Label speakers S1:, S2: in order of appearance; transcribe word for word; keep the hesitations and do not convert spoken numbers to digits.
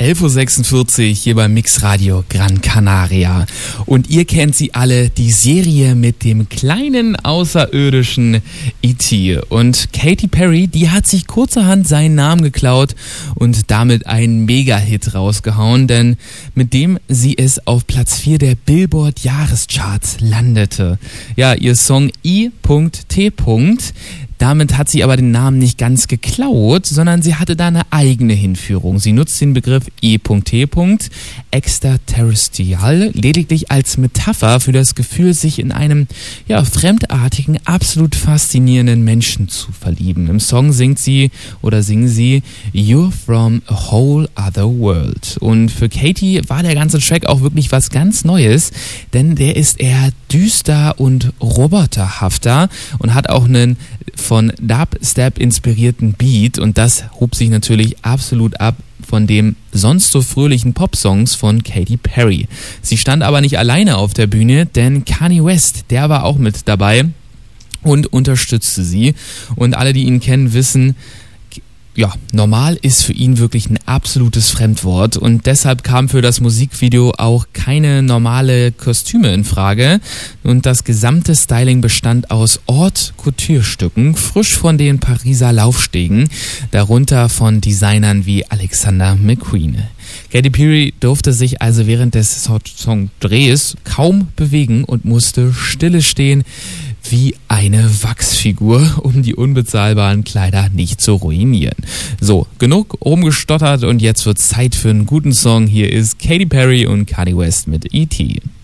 S1: elf Uhr sechsundvierzig hier beim Mixradio Gran Canaria. Und ihr kennt sie alle, die Serie mit dem kleinen außerirdischen E T Und Katy Perry, die hat sich kurzerhand seinen Namen geklaut und damit einen Mega-Hit rausgehauen, denn mit dem sie es auf Platz vier der Billboard-Jahrescharts landete. Ja, ihr Song I T Damit hat sie aber den Namen nicht ganz geklaut, sondern sie hatte da eine eigene Hinführung. Sie nutzt den Begriff E T extraterrestrial lediglich als Metapher für das Gefühl, sich in einem ja, fremdartigen, absolut faszinierenden Menschen zu verlieben. Im Song singt sie oder singen sie You're from a whole other world. Und für Katy war der ganze Track auch wirklich was ganz Neues, denn der ist eher düster und roboterhafter und hat auch einen von Dubstep inspirierten Beat und das hob sich natürlich absolut ab von dem sonst so fröhlichen Popsongs von Katy Perry. Sie stand aber nicht alleine auf der Bühne, denn Kanye West, der war auch mit dabei und unterstützte sie. Und alle, die ihn kennen, wissen, ja, normal ist für ihn wirklich ein absolutes Fremdwort und deshalb kam für das Musikvideo auch keine normale Kostüme in Frage und das gesamte Styling bestand aus Haute-Couture-Stücken, frisch von den Pariser Laufstegen, darunter von Designern wie Alexander McQueen. Katy Perry durfte sich also während des Songdrehs kaum bewegen und musste stille stehen wie eine Wachsfigur, um die unbezahlbaren Kleider nicht zu ruinieren. So, genug rumgestottert und jetzt wird Zeit für einen guten Song. Hier ist Katy Perry und Kanye West mit E T